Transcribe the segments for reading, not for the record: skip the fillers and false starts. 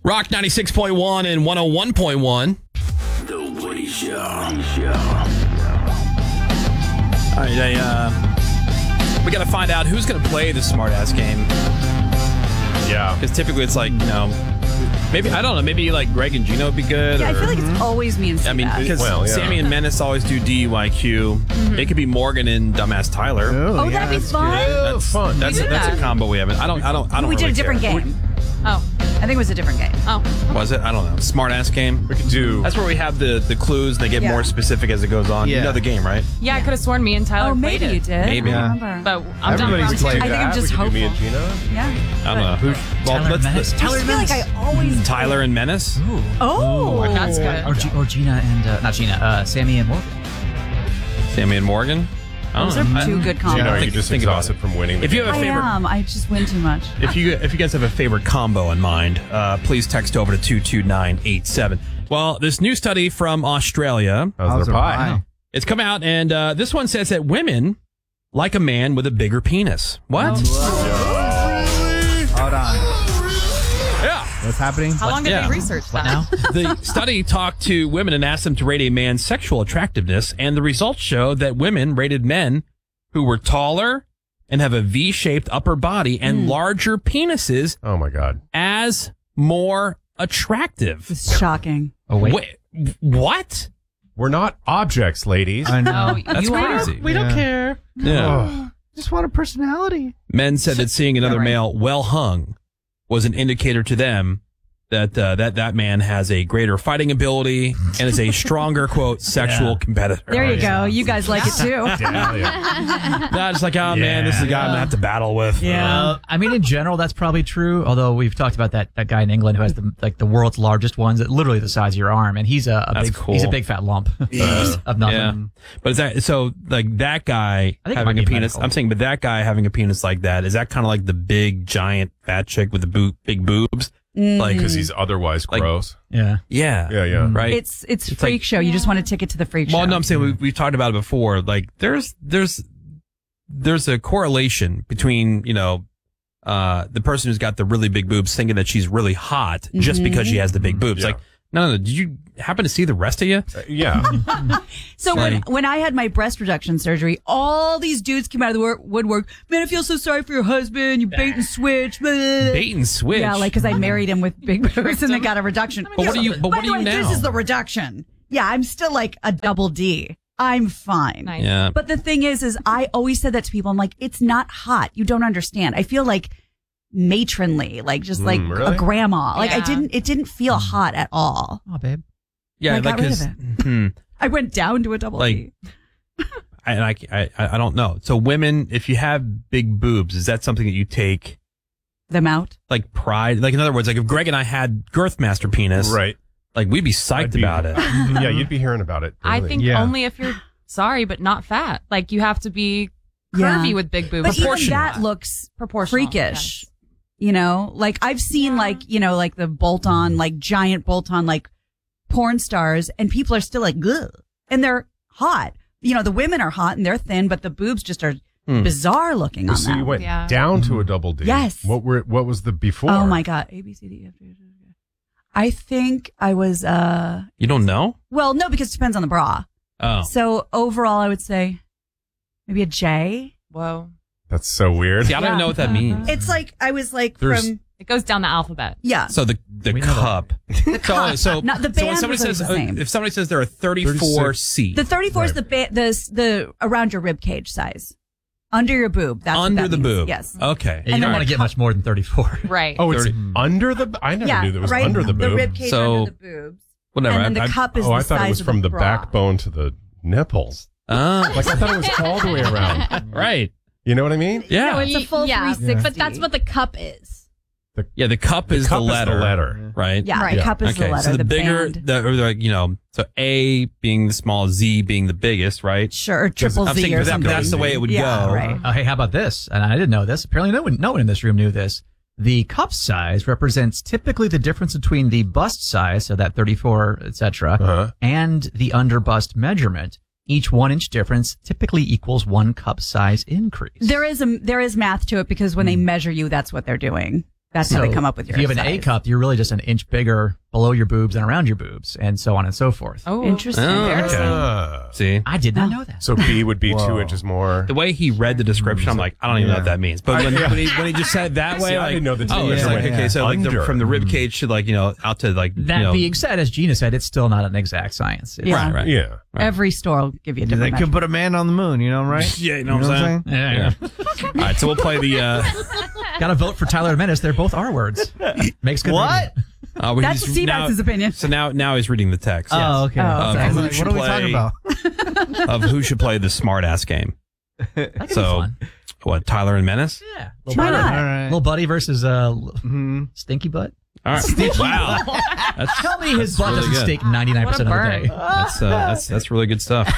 Rock 96.1 and 101.1. The Woody Show. All right, we got to find out who's going to play the smartass game. Yeah. Because typically it's like, maybe, I don't know, maybe like Greg and Gino would be good. Yeah, or, I feel like it's always me and Steve. I mean, because Sammy and Menace always do DUIQ. It could be Morgan and Dumbass Tyler. Oh, that'd be fun. That's fun. That's a combo we haven't. I don't. We did really a different care. game. I think it was a different game. Was it? I don't know. Smartass game. We could do. That's where we have the clues and they get more specific as it goes on. Yeah. You know the game, right? Yeah, I could have sworn me and Tyler played maybe it. you did. Maybe. I don't remember. But I'm done Everybody's round two. played I think I'm just We could do me and hopeful. Gina. Yeah. I don't know. Who? Well, Tyler and Menace. I just feel like I always... Tyler and Menace. Ooh. Oh. That's good. Or Gina and not Gina, Sammy and Morgan. Sammy and Morgan. I don't Those know. are two good combos. Gina, are you just Think about exhausted from winning? If you have a I favorite, am. I just win too much. if you guys have a favorite combo in mind, please text over to 22987. Well, this new study from Australia, how's their pie? it's come out, and this one says that women like a man with a bigger penis. What? Hold on. Yeah. What's happening? How long did Yeah. they research that? Now? The study talked to women and asked them to rate a man's sexual attractiveness, and the results showed that women rated men who were taller and have a V-shaped upper body and larger penises Oh my God. as more attractive. It's shocking. Oh, wait. What? We're not objects, ladies. I know. Oh, That's you are? crazy. We don't care. Yeah. Just want a personality. Men said that seeing another male well hung was an indicator to them that that man has a greater fighting ability and is a stronger, quote, sexual competitor. There you go. You guys like it too. Yeah. Not just like, oh man, this is a guy I'm gonna have to battle with. I mean, in general, that's probably true. Although we've talked about that guy in England who has the world's largest ones, that literally the size of your arm, and he's That's big cool. he's a big fat lump of nothing. Yeah. But is that so? Like that guy I think it having might a be penis? medical. I'm saying, but that guy having a penis like that, is that kind of like the big giant fat chick with the big boobs? Like, Because he's otherwise gross. Yeah. yeah, Yeah. right. It's freak like- show. You just want a ticket to the freak show. Well, no, I'm saying we've talked about it before. Like, there's a correlation between the person who's got the really big boobs thinking that she's really hot just because she has the big boobs. Yeah. Like, no. Did you happen to see the rest of you? Yeah. So Sorry. when I had my breast reduction surgery, all these dudes came out of the woodwork. Man, I feel so sorry for your husband. You bait and switch. Bait and switch. Yeah, like because I married him with big boobs and they got a reduction. But what are you? But By what the are you way, now? this is the reduction. Yeah, I'm still like a double D. I'm fine. Nice. Yeah. But the thing is I always said that to people. I'm like, it's not hot. You don't understand. I feel like matronly, like just like really? a grandma. Like Yeah. it didn't feel hot at all. Oh, babe. Yeah, I got rid of it. I went down to a double Like- D. I don't know. So women, if you have big boobs, is that something that you take Them out. like pride? Like in other words, like if Greg and I had Girthmaster penis, Right. like we'd be psyched I'd be- about it. Yeah, you'd be hearing about it. I really. think Yeah. only if you're sorry, but not fat. Like you have to be Yeah. curvy with big boobs. But even Proportional. that looks Proportional, freakish. yes. You know, like I've seen like the bolt on, like giant bolt on, like porn stars, and people are still like, ugh, and they're hot. You know, the women are hot and they're thin, but the boobs just are bizarre looking on So you them. went Yeah. down to a double D. Yes. What was the before? Oh my God. A, B, C, D, F, G, H, I, J, K. I think I was, You don't know? well, no, because it depends on the bra. Oh, So overall, I would say maybe a J. Whoa. That's so weird. see, I don't even know what that means. It's like, I was like There's- from, It goes down the alphabet. yeah. So the We know that. cup. So Not the so when band somebody was always says the same. if somebody says they're a 34C The 34 is Right. the around your rib cage size. Under your boob. That's what under that the means. boob. Yes. Okay. Yeah, you don't want to get much more than 34. Right. Oh, it's 30. under the. I never Yeah, knew that was right. under the boob. The rib cage So- under the boobs. Whatever. And then the cup is oh, the I thought size it was of from the bra. backbone to the nipples. Ah, Like I thought it was all the way around. right. You know what I mean? Yeah. No, it's a full 360. But that's what the cup is. Yeah, the cup is cup the letter. Is the letter. Right? Yeah, Right. the cup is Okay, the letter. so the bigger, band. so A being the small, Z being the biggest, right? Sure, triple I'm Z thinking or that- something. that's the way it would Yeah, go. right. Oh, hey, how about this? And I didn't know this. Apparently, no one in this room knew this. The cup size represents typically the difference between the bust size, so that 34, etc., Uh-huh. and the under bust measurement. Each 1 inch difference typically equals 1 cup size increase. There is math to it because when they measure you, that's what they're doing. That's how they come up with your If you have an A size. cup, you're really just an inch bigger below your boobs and around your boobs, and so on and so forth. Oh, Interesting. See, I did not know that. So B would be 2 inches more. the way he read the description, I'm like, I don't even know what that means. But when he just said it that way, See, I like, didn't know the oh, it's difference. like, okay, so like Under. from the rib cage to like, out to like, That being said, as Gina said, it's still not an exact science. It's- Yeah. right. Yeah. Every store will give you a They different could metric. put a man on the moon, right? Yeah, you know what I'm saying? Yeah. All right, so we'll play the. Got to vote for Tyler and Menace. They're both R words. Makes good. What? That's Seabass's opinion. So now he's reading the text. Oh, okay. Oh, okay. Who What should are we talking play- about? of who should play the smart ass game. That could be So, fun. what? Tyler and Menace? Yeah. Why not? All right. Little Buddy versus Stinky Butt. All right. Wow. That's Tell me his butt really doesn't good. stink 99% What of a the burn. day. that's really good stuff.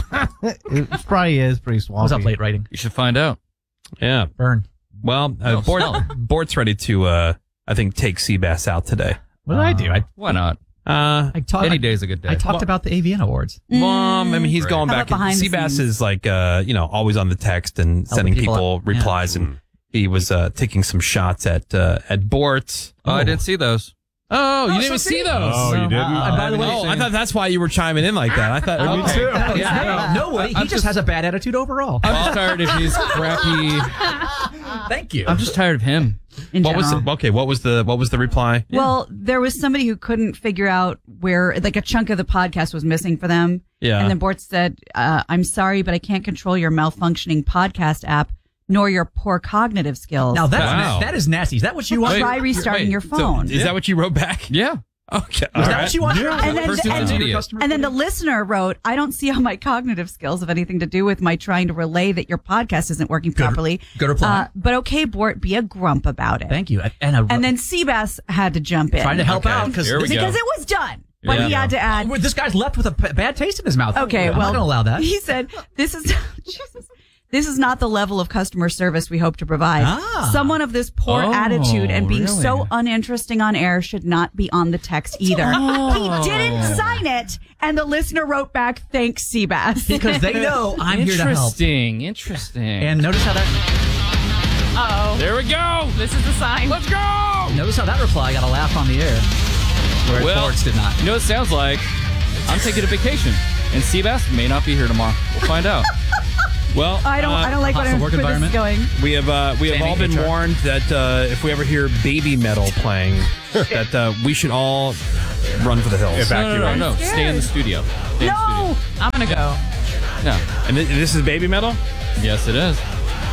It probably is pretty I swampy. was up late writing. You should find out. Yeah. Burn. Well, Bort's ready to, I think, take Seabass out today. What did I do? Why not? I talked. Any day's a good day. I talked about the AVN Awards. Well, I mean, he's Right. going How back. about behind the Seabass scenes? is like, always on the text and sending people people up. Yeah. replies, and he was taking some shots at Bort. Oh, I didn't see those. Oh, you didn't even see those. Oh, you didn't? by the way, Oh, I thought that's why you were chiming in like that. I thought, Me okay. too. Yeah, no, Woody. He just has a bad attitude overall. I'm just tired of his crappy. Thank you. I'm just tired of him. In What was general. okay? What was the reply? Well, there was somebody who couldn't figure out where, like, a chunk of the podcast was missing for them. Yeah. And then Bort said, I'm sorry, but I can't control your malfunctioning podcast app nor your poor cognitive skills. Now Wow. that is nasty. Is that what you want? Try restarting your phone. So, is that what you wrote back? Yeah. Okay. Is all that right. what you want? And then- Person's and- an idiot. And then the listener wrote, I don't see how my cognitive skills have anything to do with my trying to relay that your podcast isn't working properly. good reply. But okay, Bort, be a grump about it. Thank you. And then Seabass had to jump in. trying to help Okay. out because Here we go. because it was done. But Yeah. he had to add, this guy's left with a bad taste in his mouth. okay, I'm well, not gonna allow that. He said, this is, Jesus, this is not the level of customer service we hope to provide. Ah. Someone of this poor Oh, attitude and being really? so uninteresting on air should not be on the text either. He didn't sign it, and the listener wrote back, thanks, Seabass. Because they know I'm here to help. Interesting. And notice how that Uh-oh. there we go. This is the sign. Let's go. notice how that reply got a laugh on the air, whereas Well, Bort's did not. You know what it sounds like? I'm taking a vacation, and Seabass may not be here tomorrow. We'll find out. Well, I don't like what hostile work where this is environment? going. we have all been HR. warned that if we ever hear baby metal playing, that we should all run for the hills. No. Stay in the studio. Stay in the No! studio. I'm going to go. No. And this is baby metal? Yes, it is.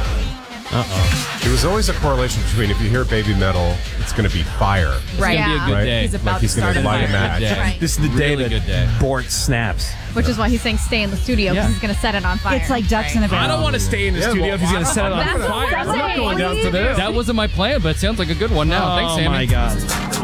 There was always a correlation between if you hear baby metal, it's going to be fire. Right. It's gonna be a good Right. day. He's about Like he's to going start to a light a fire. match. Good day. Right. This is the day Really that good day. Bort snaps. Which is why he's saying stay in the studio because Yeah. he's going to set it on fire. It's like ducks in a I barrel. don't want to stay in the studio if he's going to set it on That's what fire. I'm saying. going down to this. That wasn't my plan, but it sounds like a good one now. Thanks, Oh Sammy. my God.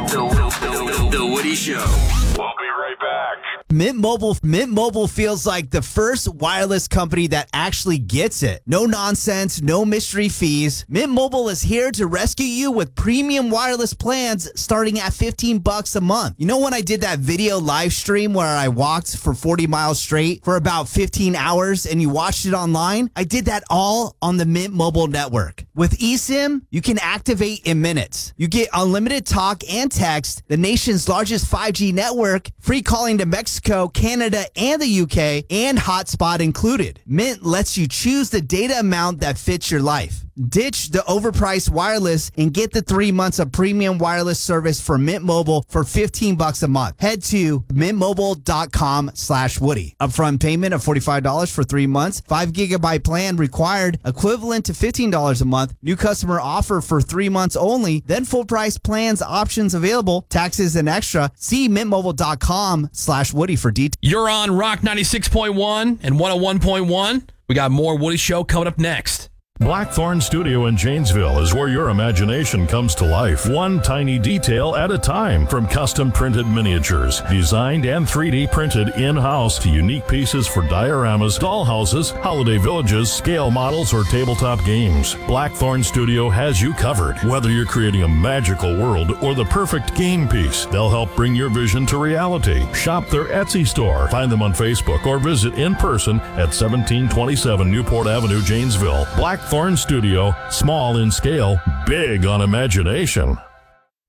The Woody Show. We'll be right back. Mint Mobile feels like the first wireless company that actually gets it. No nonsense, no mystery fees. Mint Mobile is here to rescue you with premium wireless plans starting at $15 a month. You know when I did that video live stream where I walked for 40 miles straight for about 15 hours and you watched it online? I did that all on the Mint Mobile network. With eSIM, you can activate in minutes. You get unlimited talk and text, the nation's largest 5G network, free calling to Mexico, Canada, and the UK, and hotspot included. Mint lets you choose the data amount that fits your life. Ditch the overpriced wireless and get the 3 months of premium wireless service for Mint Mobile for $15 a month. Head to mintmobile.com/Woody. Upfront payment of $45 for 3 months. 5 gigabyte plan required, equivalent to $15 a month. New customer offer for 3 months only. Then full price plans options available. Taxes and extra. See mintmobile.com/Woody for details. You're on Rock 96.1 and 101.1. We got more Woody Show coming up next. Blackthorn Studio in Janesville is where your imagination comes to life, one tiny detail at a time. From custom printed miniatures, designed and 3D printed in-house, to unique pieces for dioramas, dollhouses, holiday villages, scale models, or tabletop games, Blackthorn Studio has you covered. Whether you're creating a magical world or the perfect game piece, they'll help bring your vision to reality. Shop their Etsy store, find them on Facebook, or visit in person at 1727 Newport Avenue, Janesville. Blackthorn Studio, small in scale, big on imagination.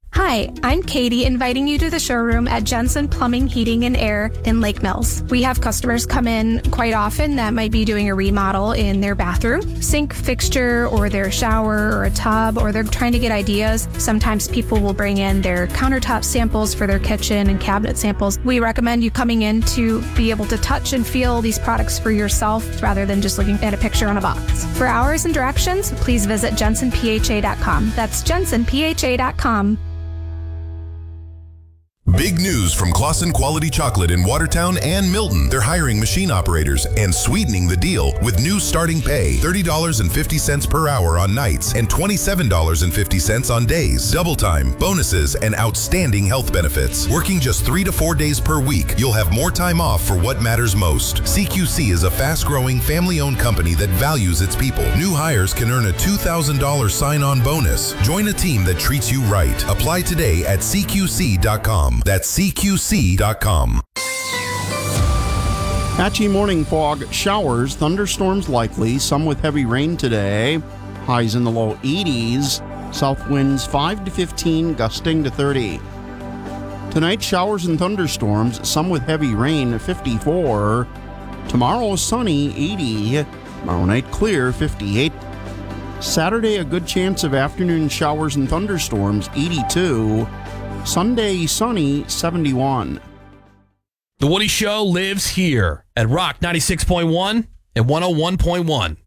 Hi, I'm Katie, inviting you to the showroom at Jensen Plumbing, Heating, and Air in Lake Mills. We have customers come in quite often that might be doing a remodel in their bathroom, sink fixture, or their shower, or a tub, or they're trying to get ideas. Sometimes people will bring in their countertop samples for their kitchen and cabinet samples. We recommend you coming in to be able to touch and feel these products for yourself rather than just looking at a picture on a box. For hours and directions, please visit jensenpha.com. That's jensenpha.com. Big news from Claussen Quality Chocolate in Watertown and Milton. They're hiring machine operators and sweetening the deal with new starting pay, $30.50 per hour on nights and $27.50 on days. Double time, bonuses, and outstanding health benefits. Working just 3 to 4 days per week, you'll have more time off for what matters most. CQC is a fast-growing, family-owned company that values its people. New hires can earn a $2,000 sign-on bonus. Join a team that treats you right. Apply today at CQC.com. That's CQC.com. Patchy morning fog, showers, thunderstorms likely, some with heavy rain today. Highs in the low 80s. South winds 5 to 15, gusting to 30. Tonight, showers and thunderstorms, some with heavy rain, 54. Tomorrow, sunny, 80. Tomorrow night, clear, 58. Saturday, a good chance of afternoon showers and thunderstorms, 82. Sunday, sunny, 71. The Woody Show lives here at Rock 96.1 and 101.1.